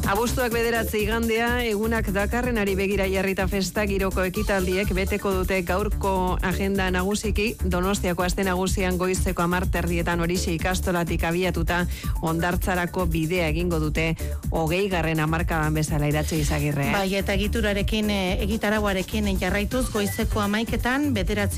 Abuztuak 9 igandea, egunak dakarrenari begira jarrita festa giroko ekitaldiek beteko dute gaurko agenda nagusiki. Donostiako aste nagusian goizeko 10:00 horixe ikastolatik abiatuta hondartzarako bidea egingo dute 20. hamarkadan bezala Iratxe Izagirre. Bai, eta egitaraguarekin jarraituz goizeko 11:00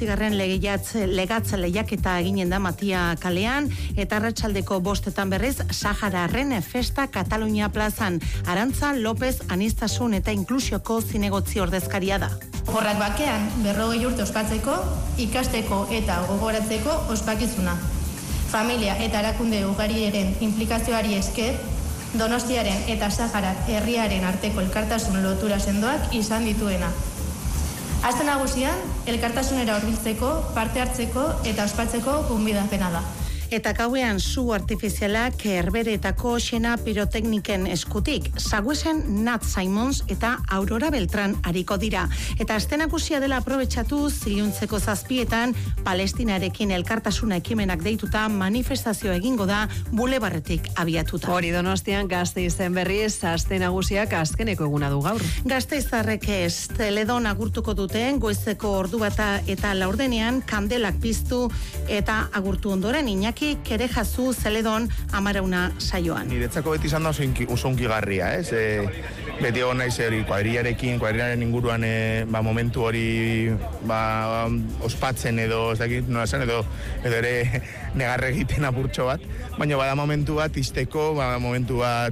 9. legatze lehiaketa eginen da Matia kalean, eta arratsaldeko 5:00 berriz Sahararren festa Katalunia plazan. Arantza López Anistasun eta Inklusioko zinegotzi ordezkaria da. Horrak bakean 40 urte ospatzeko, ikasteko eta gogoratzeko ospakizuna. Familia eta erakunde ugariren implikazioari esker, Donostiaren eta Saharar herriaren arteko elkartasun lotura sendoak izan dituena. Aste nagusian, elkartasunera hurbiltzeko, parte hartzeko eta ospatzeko gonbidapena da. Eta gauean su artifizialak Herberetako xena pirotekniken eskutik. Saguesen Nat Simons eta Aurora Beltran ariko dira. Eta aste nagusia dela aprobetxatu ziluntzeko 7:00 Palestinarekin elkartasuna ekimenak deituta manifestazio egingo da bulebarretik abiatuta. Hori Donostian Gasteizen berriz aste nagusiak azkeneko eguna du gaur. Gasteiztarrek Zeledon agurtuko duten goizeko 1:00 eta 4:00 kandelak piztu eta agurtu ondoren Iñaki kere jazu Zeledon amarauna saioan. Niretzako beti izan da oso hunkigarria, ez? Beti egon naiz hori kuadrilaren inguruan momentu hori ospatzen edo ez dakit nola zen edo ere negarre egiten apurtxo bat, baina bada momentu bat izteko, momentu bat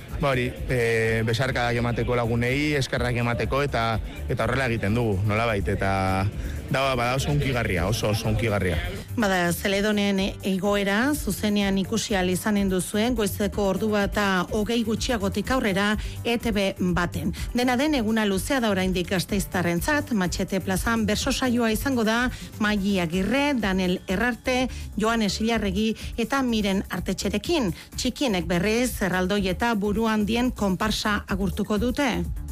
besarkadak emateko lagunei, eskerrak emateko eta horrela egiten dugu, nolabait, eta bada oso hunkigarria, oso hunkigarria. Bada, Zeledonen egoera zuzenean ikusi ahal izanen duzuen goizeko 1:20 gutxiagotik aurrera ETV baten. Dena den eguna luzea da oraindik Gasteiztarrentzat, Matxete plazan berso saioa izango da Maili Agirre, Daniel Errarte, Joanes Ilarregi eta Miren Artetxerekin. Txikienek berriz erraldoi eta buru handien konparsa agurtuko dute.